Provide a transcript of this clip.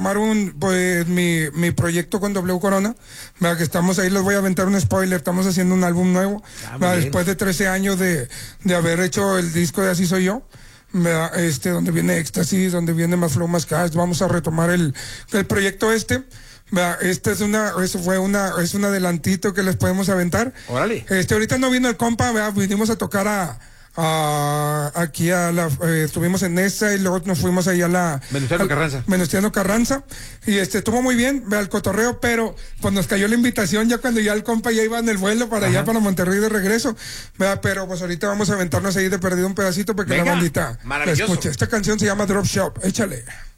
retomar mi proyecto con W Corona, ¿verdad? Que estamos ahí, les voy a aventar un spoiler, estamos haciendo un álbum nuevo, después de 13 años de haber hecho el disco de Así Soy Yo, ¿verdad? Donde viene Éxtasis, donde viene Más Flow, Más Cash, vamos a retomar el proyecto ¿verdad? Es un adelantito que les podemos aventar. Órale. Ahorita no vino el compa, ¿verdad? Vinimos a tocar aquí estuvimos en esa y luego nos fuimos ahí a la Venustiano Carranza y estuvo muy bien, ve al cotorreo, pero pues nos cayó la invitación ya cuando ya el compa ya iba en el vuelo para allá, para Monterrey de regreso, ¿verdad? Pero pues ahorita vamos a aventarnos ahí de perdido un pedacito para que la bandita la escuche. Esta canción se llama Drop Shop, échale.